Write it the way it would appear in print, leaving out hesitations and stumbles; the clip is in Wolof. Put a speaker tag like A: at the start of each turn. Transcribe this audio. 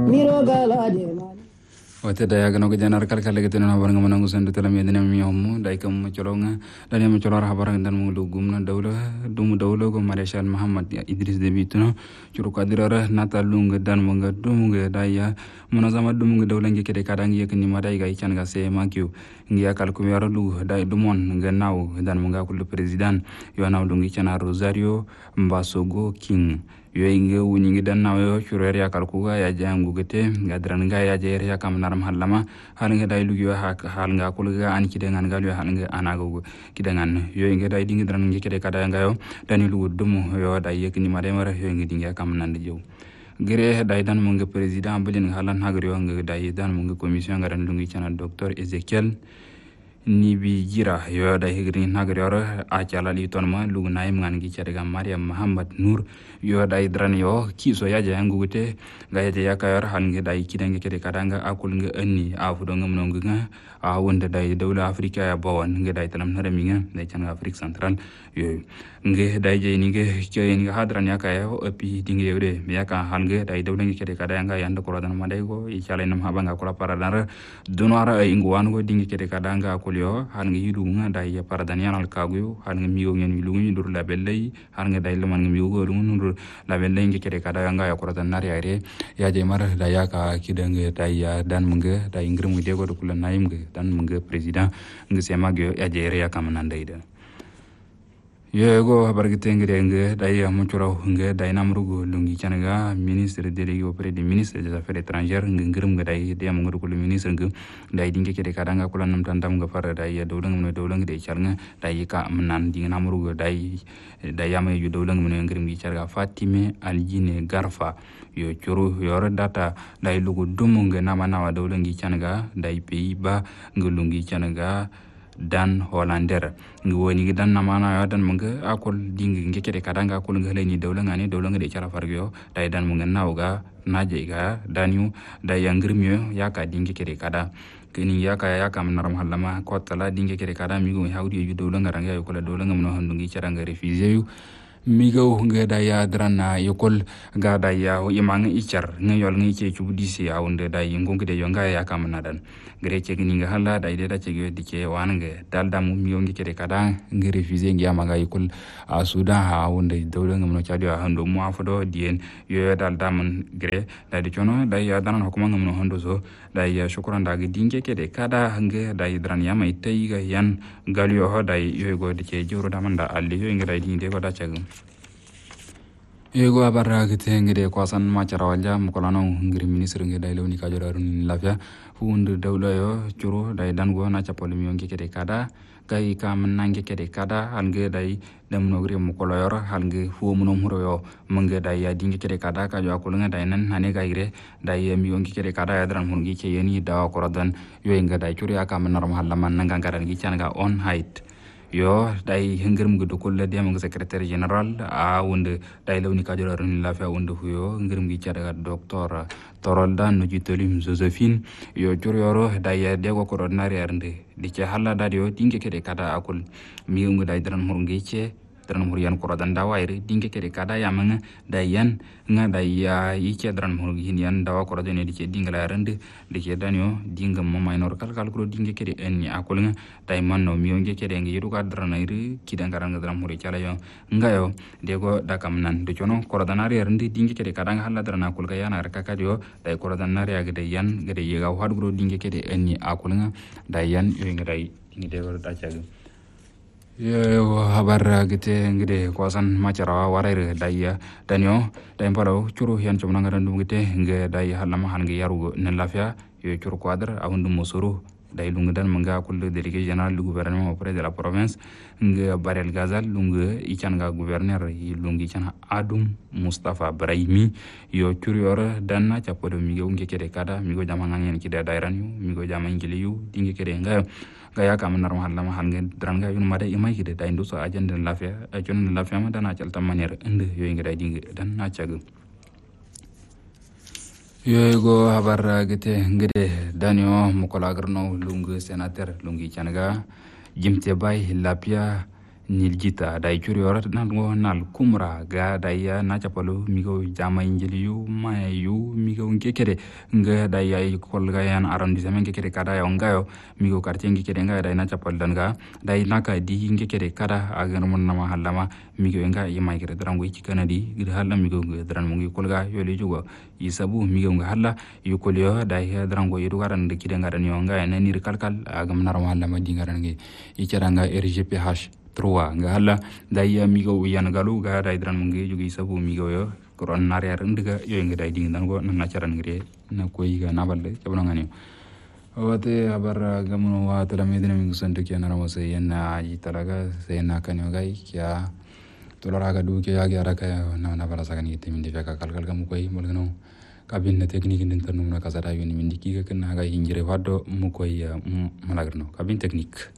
A: wate da yaga no janar kal kal gete no baranga manangu sandu tala medina mi hommu dai kam cholonga dani am cholora habarang dan mu gumna dawla go marshal muhammad idris debi tuno churu kadirara natalunga dan munga dumunga daya munazama dumunga dawla ngi kede kadangi yakni madai ga ichan ga se makyu ngi yakal ku yaro lu dai dumon nga naw dan munga kul president yo naw dungi chana rosario mbasogo king yo inge wuni ngi dan naw yo churu ya kal ku ga ya jangu gete gadran ga ya jer ya kam naram halama hal nga dai lu yo hal nga kul ga an ki dengan gal yo hal nga anago ki dengan yo inge dai dingi dran ngi kede kadanga yo dani lu dumu yo dai yakni madai mara yo ngi dinga kam nan jew gere dai dan mo ngi president bulin halan hagri yo ngi dai dan mo ngi commission ngaran lu ngi chana docteur Ezekiel nibi jira yo da higri nagri oro a chala li tonma lugu naim ngan gi cere gam Mariam Muhammad Nur yo da idran yo kiso yaje ngute ga yaje yakayar hange da kidange kede kadanga akul nge anni afu do ngam nongu nga a wonde da dawla Afrika ya bawan nge da tanam narami nga da chan Afrique Central yo nge da je ni nge ke ni hadran yakaya o epi dinge yode yaka hange da dawla nge kede kadanga yanda ko dan madai go i chala nam habanga ko paradara dunara ingwan go dinge kede kadanga akul yo han ngi yidunga da ya paradanian al kagu han ngi miyo ngen yidunga ndur la bellay han ngi dai leman ngi miyo go ndur la bellay ngi kede kadanga ya ko dan nar yare ya je mar da ya ka kidange da ya dan munga da ingrim ngi dego ko la naim ngi dan munga president ngi sema ge ya je re ya kam nan dai da yego habargite ngirenge dai amuchoro nge dai namrugo lungi chanaga ministre délégué auprès du ministre des affaires étrangères ngirum nga dai de amnguru ko ministre ngi dai dinge kede kadanga ko lanam tandam nga fara dai dawlang no dawlang de charnga dai ka amnan dinga namrugo dai amay yu dawlang no ngirum gi charga Fatime Aljine Garfa yo churu yore data dai lugo dumunga nama nawa dawlang gi chanaga dai Pays-Bas ngulungi chanaga dan Hollander ngi woni dan namana yo dan munga akol dingi ngekede kadanga akol ngale ni dawlanga de cara fargyo dai dan munga nawga naje ga danyu dai yangrimyo yaka dingi kede kada kini yaka naram halama ko tala dingi kede kada mi go hawdi yu dawlanga ranga yo kala dawlanga no handungi cara nga refusé yu migo nga daya drana yokol ga daya o imang ichar ngayol ngi che chubudisi awunde dai ngongde yo nga yakam nadan gere che ni nga hala dai de da che ge dike wanange dalda mu mi yongi kede kada ngi refusé ngi amaga yokol a Sudan ha awunde dawla ngam no chadio hando mu afodo dien yo dalda mun gere dai de chono dai ya danan hokuma ngam no hondo so dai ya shukran dagi dinge kede kada nge dai dran ya mai tayi ga yan galio ho dai yo go dike juro damanda alli yo ngi dai dinde ko da chagum ego abarra gite ngide kwasan machara wanja mukolano ngiri ministre ngi dai lewni ka jora run lafia hunde dawla yo churo dai dango na chapol mi ngi kede kada gai kam nange kede kada hange dai damno gri mukolo yor hange fu munom huro yo mange dai ya dingi kede kada ka jo akulunga dai nan hane gaire dai mi ngi kede kada ya dran hungi che yeni da ko radan yo nga dai churi akam normal laman nanga ngaran gi changa on height yo dai hengir mu do kolle dem ngi secrétaire général a wonde dai lawni ka jora ron la fa wonde huyo ngir ngi ciara docteur Torolda no jitolim Josephine yo juriyoro dai de ko coordinaire arnde di ci halla dadi yo dinge kede kada akul mi ngi dai dran mur ngi ce dran mur yan ko radan dawaire dinge kede kada yamanga dai yan nga dai ya yice dran mur hin yan dawa ko radan di ce dingala arnde di ce danyo dinga mo minor kal ko dinge kede enni akul nga dai manno mi ngi kede ngi yiru ka dran iri kidangara nga dran mur cala yo ngayo de go dakam nan de chono ko radan ari arnde dinge kede kada nga halla dran akul ga yana raka kadio dai ko radan nari aga dai yan gade yega hadgro dinge kede enni akul nga dai yan yo nga dai ngi de go da chagu yo habar gite ngide kwasan machara warere daya danyo dai paro churu yan chumna ngaran dum gite nge dai halama han nge yaru ne lafia yo churu quadre awundu musuru dai lungudan manga kul délégué général du gouvernement auprès de la province nge Barel Gazal lungu ichanga gouverneur lungi chana Adum Mustafa Brahimi yo churu yor danna chapodo mi nge kede kada mi go jamanga ngen kide dairan yu mi go jamanga ngili yu dinge kede ngayo gaya kam normal lama hangen dranga yun made imay kide dai nduso agenda lafia ajon lafia ma dana calta manière inde yo ngi dai dinge dan na ciagu yo go habar gite ngede danyo mukola garno lungu sénateur lungi chanaga jimte bay lapia niljita dai curiora nan go nal kumra ga dai ya na chapalo migo jama injili yu ma yu migo ngekede nga dai ya kolga yan arrondissement ngekede kada ya ngayo migo quartier ngekede nga dai na chapal dan ga dai naka di ngekede kada agar mon nama halama migo nga yima gere drango iki kanadi gir halla migo dran mo ngi kolga yole jugo isabu migo nga halla yu kolyo dai ya drango yidu garan de kide ngaran yo nga na nir kalkal agam narama halama di ngaran ngi icaranga RGPH 3 nga hala dai migo yan galu ga dai dran mungi jugi sabu migo yo koron nariar ndiga yo nga dai ding dan go na charan ngire na koy ga naballe cabno ngani wate abar gamuno wa tala medina mi gusanto ki na ramo se yana italaga se na kanyo gai kya tolora ga du ke ya ga raka na bala sagani temin de ka kalkal gamu koy molgano kabin na teknik din tanu na kasara yoni min diki ga kana ga hinjire wado mu koy malagrno kabin teknik